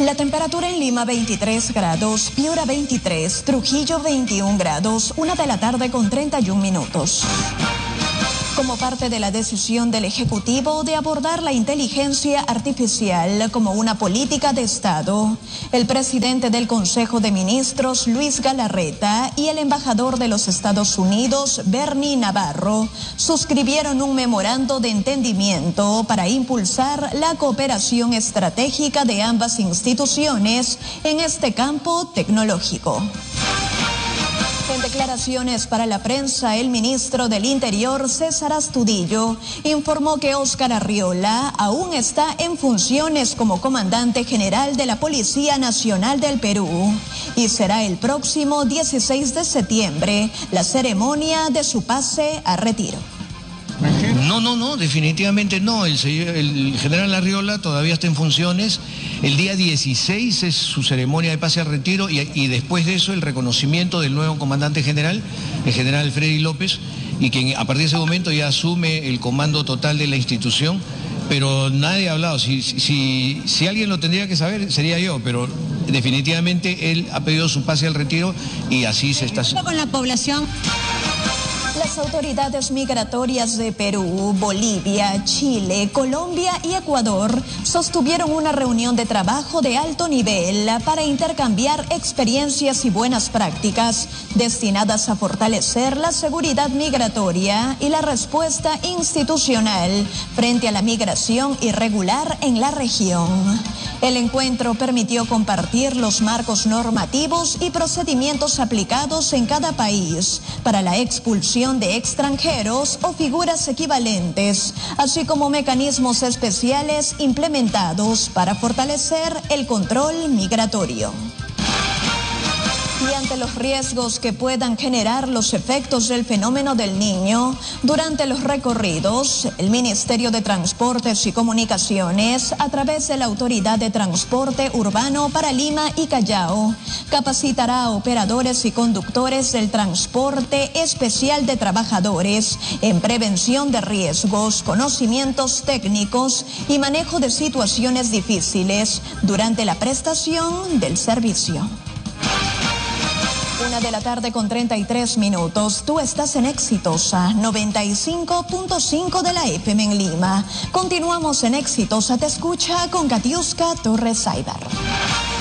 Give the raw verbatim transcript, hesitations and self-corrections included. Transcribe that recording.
La temperatura en Lima veintitrés grados, Piura veintitrés, Trujillo veintiún grados, una de la tarde con treinta y un minutos. Como parte de la decisión del Ejecutivo de abordar la inteligencia artificial como una política de Estado, el presidente del Consejo de Ministros, Luis Galarreta, y el embajador de los Estados Unidos, Bernie Navarro, suscribieron un memorando de entendimiento para impulsar la cooperación estratégica de ambas instituciones en este campo tecnológico. En declaraciones para la prensa, el ministro del Interior, César Astudillo, informó que Óscar Arriola aún está en funciones como comandante general de la Policía Nacional del Perú y será el próximo dieciséis de septiembre la ceremonia de su pase a retiro. No, no, no, definitivamente no. El, el general Arriola todavía está en funciones. El día dieciséis es su ceremonia de pase al retiro y, y después de eso el reconocimiento del nuevo comandante general, el general Freddy López, y quien a partir de ese momento ya asume el comando total de la institución. Pero nadie ha hablado. Si, si, si alguien lo tendría que saber sería yo, pero definitivamente él ha pedido su pase al retiro y así se está haciendo. Con la población. Las autoridades migratorias de Perú, Bolivia, Chile, Colombia y Ecuador sostuvieron una reunión de trabajo de alto nivel para intercambiar experiencias y buenas prácticas destinadas a fortalecer la seguridad migratoria y la respuesta institucional frente a la migración irregular en la región. El encuentro permitió compartir los marcos normativos y procedimientos aplicados en cada país para la expulsión de extranjeros o figuras equivalentes, así como mecanismos especiales implementados para fortalecer el control migratorio. Y ante los riesgos que puedan generar los efectos del fenómeno del Niño, durante los recorridos, el Ministerio de Transportes y Comunicaciones, a través de la Autoridad de Transporte Urbano para Lima y Callao, capacitará a operadores y conductores del transporte especial de trabajadores en prevención de riesgos, conocimientos técnicos y manejo de situaciones difíciles durante la prestación del servicio. Una de la tarde con treinta y tres minutos. Tú estás en Exitosa noventa y cinco punto cinco de la F M en Lima. Continuamos en Exitosa Te Escucha con Katiuska Torres Aybar.